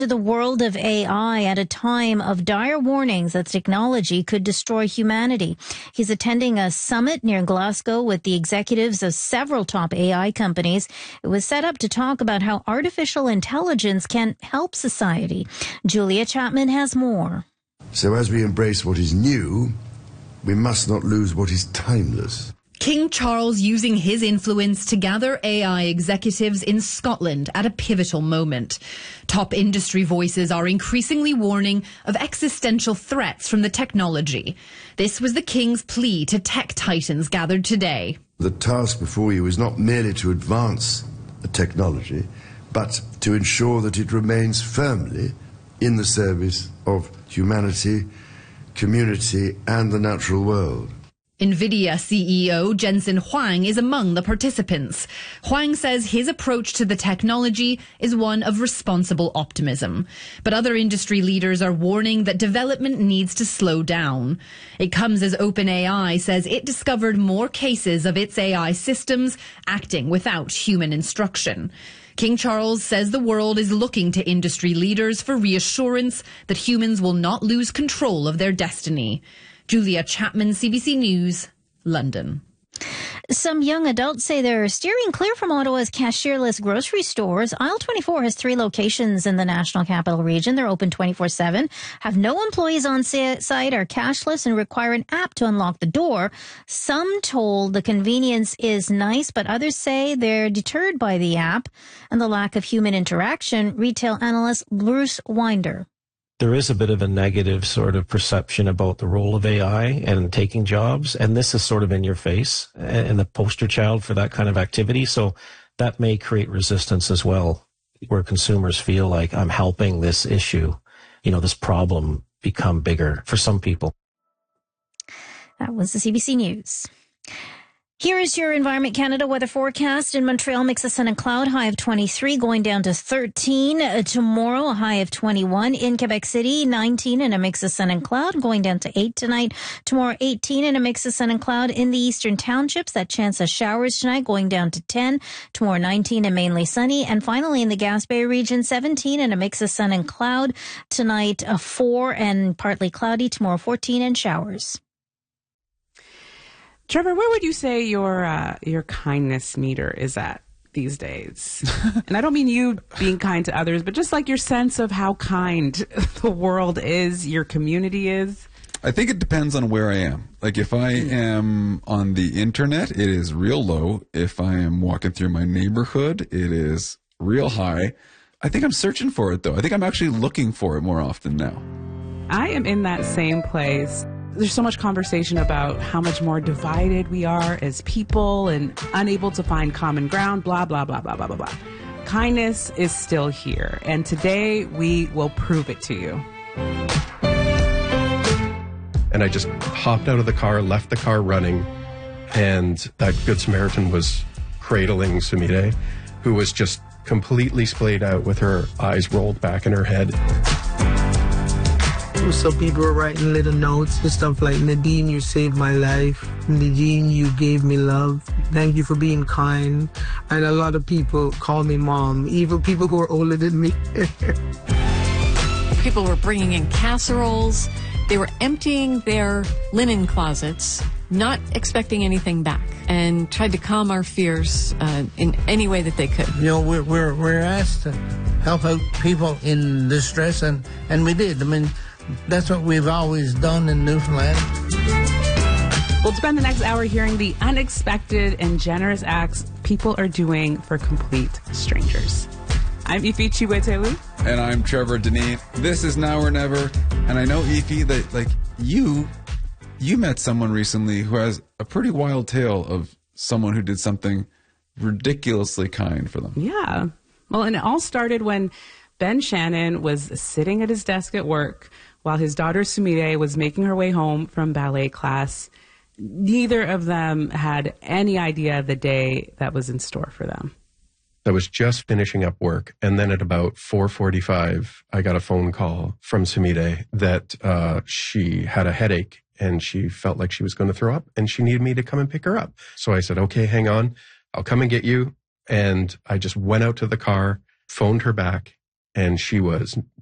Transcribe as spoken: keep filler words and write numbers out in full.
To the world of A I at a time of dire warnings that technology could destroy humanity. He's attending a summit near Glasgow with the executives of several top A I companies. It was set up to talk about how artificial intelligence can help society. Julia Chapman has more. So as we embrace what is new, we must not lose what is timeless. King Charles using his influence to gather A I executives in Scotland at a pivotal moment. Top industry voices are increasingly warning of existential threats from the technology. This was the King's plea to tech titans gathered today. The task before you is not merely to advance the technology, but to ensure that it remains firmly in the service of humanity, community, and the natural world. NVIDIA C E O Jensen Huang is among the participants. Huang says his approach to the technology is one of responsible optimism. But other industry leaders are warning that development needs to slow down. It comes as OpenAI says it discovered more cases of its A I systems acting without human instruction. King Charles says the world is looking to industry leaders for reassurance that humans will not lose control of their destiny. Julia Chapman, C B C News, London. Some young adults say they're steering clear from Ottawa's cashierless grocery stores. Aisle twenty-four has three locations in the National Capital Region. They're open twenty-four seven, have no employees on site, are cashless, and require an app to unlock the door. Some told the convenience is nice, but others say they're deterred by the app and the lack of human interaction. Retail analyst Bruce Winder. There is a bit of a negative sort of perception about the role of A I and taking jobs, and this is sort of in your face and the poster child for that kind of activity. So that may create resistance as well, where consumers feel like I'm helping this issue, you know, this problem become bigger for some people. That was the C B C News. Here is your Environment Canada weather forecast. In Montreal, mix of sun and cloud, high of twenty-three, going down to thirteen. Uh, tomorrow, a high of twenty-one. In Quebec City, nineteen and a mix of sun and cloud, going down to eight tonight. Tomorrow, eighteen and a mix of sun and cloud. In the eastern townships, that chance of showers tonight, going down to ten. Tomorrow, nineteen and mainly sunny. And finally, in the Gaspé region, seventeen and a mix of sun and cloud. Tonight, a four and partly cloudy. Tomorrow, fourteen and showers. Trevor, where would you say your uh, your kindness meter is at these days? And I don't mean you being kind to others, but just like your sense of how kind the world is, your community is. I think it depends on where I am. Like if I am on the internet, it is real low. If I am walking through my neighborhood, it is real high. I think I'm searching for it, though. I think I'm actually looking for it more often now. I am in that same place. There's so much conversation about how much more divided we are as people and unable to find common ground, blah, blah, blah, blah, blah, blah, blah. Kindness is still here, and today we will prove it to you. And I just hopped out of the car, left the car running, and that Good Samaritan was cradling Sumire, who was just completely splayed out with her eyes rolled back in her head. Some people were writing little notes and stuff like, Nadine, you saved my life. Nadine, you gave me love. Thank you for being kind. And a lot of people call me mom, even people who are older than me. People were bringing in casseroles. They were emptying their linen closets, not expecting anything back, and tried to calm our fears uh, in any way that they could. You know, we're, we're, we're asked to help out people in distress, and, and we did. I mean, that's what we've always done in Newfoundland. We'll spend the next hour hearing the unexpected and generous acts people are doing for complete strangers. I'm Ify Chiwetelu. And I'm Trevor Denis. This is Now or Never. And I know, Ify, that like you, you met someone recently who has a pretty wild tale of someone who did something ridiculously kind for them. Yeah. Well, and it all started when Ben Shannon was sitting at his desk at work while his daughter Sumire was making her way home from ballet class. Neither of them had any idea the day that was in store for them. I was just finishing up work, and then at about four forty-five, I got a phone call from Sumire that uh, she had a headache and she felt like she was going to throw up and she needed me to come and pick her up. So I said, okay, hang on, I'll come and get you. And I just went out to the car, phoned her back, and she was